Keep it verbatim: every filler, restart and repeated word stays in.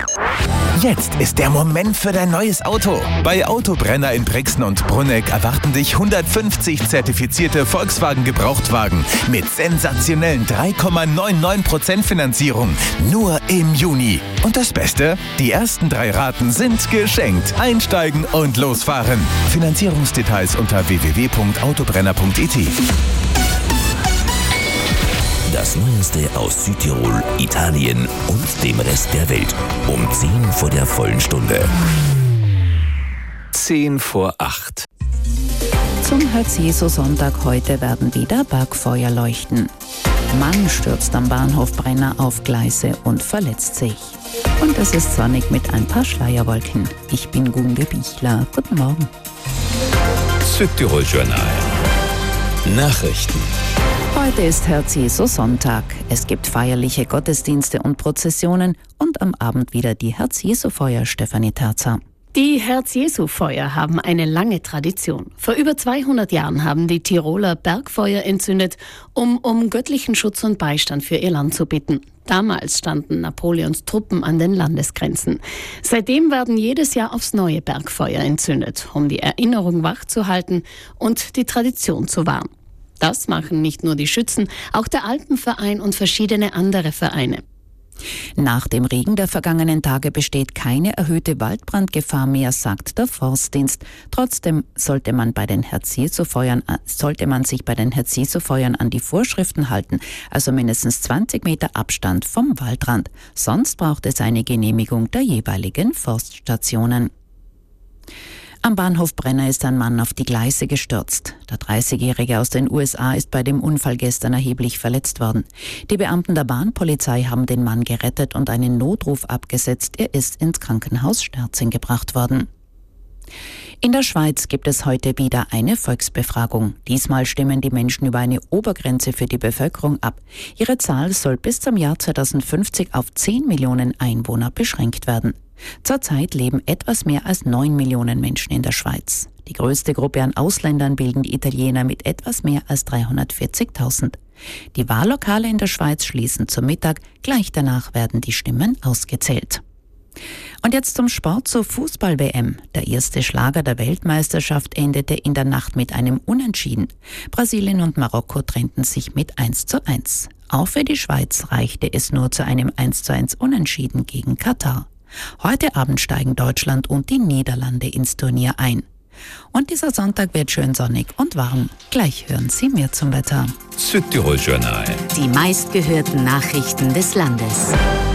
Jetzt ist der Moment für dein neues Auto. Bei Autobrenner in Brixen und Brunegg erwarten dich hundertfünfzig zertifizierte Volkswagen-Gebrauchtwagen mit sensationellen drei Komma neunundneunzig Prozent Finanzierung. Nur im Juni. Und das Beste? Die ersten drei Raten sind geschenkt. Einsteigen und losfahren. Finanzierungsdetails unter w w w punkt autobrenner punkt i t. Das Neueste aus Südtirol, Italien und dem Rest der Welt. Um zehn vor der vollen Stunde. Zehn vor acht. Zum Herz-Jesu-Sonntag heute werden wieder Bergfeuer leuchten. Mann stürzt am Bahnhof Brenner auf Gleise und verletzt sich. Und es ist sonnig mit ein paar Schleierwolken. Ich bin Gunde Bichler. Guten Morgen. Südtirol Journal. Nachrichten. Heute ist Herz-Jesu-Sonntag. Es gibt feierliche Gottesdienste und Prozessionen und am Abend wieder die Herz-Jesu-Feuer. Stefanie Terzer. Die Herz-Jesu-Feuer haben eine lange Tradition. Vor über zweihundert Jahren haben die Tiroler Bergfeuer entzündet, um um göttlichen Schutz und Beistand für ihr Land zu bitten. Damals standen Napoleons Truppen an den Landesgrenzen. Seitdem werden jedes Jahr aufs neue Bergfeuer entzündet, um die Erinnerung wachzuhalten und die Tradition zu wahren. Das machen nicht nur die Schützen, auch der Alpenverein und verschiedene andere Vereine. Nach dem Regen der vergangenen Tage besteht keine erhöhte Waldbrandgefahr mehr, sagt der Forstdienst. Trotzdem sollte man bei den Herz-Jesu-Feuern, sollte man sich bei den Herz-Jesu-Feuern an die Vorschriften halten, also mindestens zwanzig Meter Abstand vom Waldrand. Sonst braucht es eine Genehmigung der jeweiligen Forststationen. Am Bahnhof Brenner ist ein Mann auf die Gleise gestürzt. Der dreißigjährige aus den U S A ist bei dem Unfall gestern erheblich verletzt worden. Die Beamten der Bahnpolizei haben den Mann gerettet und einen Notruf abgesetzt. Er ist ins Krankenhaus Sterzing gebracht worden. In der Schweiz gibt es heute wieder eine Volksbefragung. Diesmal stimmen die Menschen über eine Obergrenze für die Bevölkerung ab. Ihre Zahl soll bis zum Jahr zweitausendfünfzig auf zehn Millionen Einwohner beschränkt werden. Zurzeit leben etwas mehr als neun Millionen Menschen in der Schweiz. Die größte Gruppe an Ausländern bilden die Italiener mit etwas mehr als dreihundertvierzigtausend. Die Wahllokale in der Schweiz schließen zum Mittag. Gleich danach werden die Stimmen ausgezählt. Und jetzt zum Sport, zur Fußball-W M. Der erste Schlager der Weltmeisterschaft endete in der Nacht mit einem Unentschieden. Brasilien und Marokko trennten sich mit eins zu eins. Auch für die Schweiz reichte es nur zu einem eins zu eins Unentschieden gegen Katar. Heute Abend steigen Deutschland und die Niederlande ins Turnier ein. Und dieser Sonntag wird schön sonnig und warm. Gleich hören Sie mehr zum Wetter. Südtirol Journal. Die meistgehörten Nachrichten des Landes.